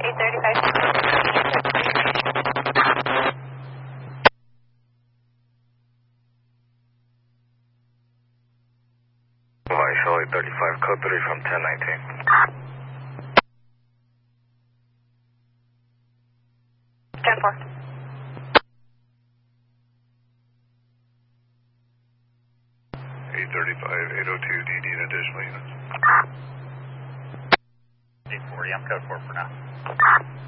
Hawaii 35, code 3 from 1019. 10-4. 835, 802, do you need additional units? 840, I'm code 4 for now.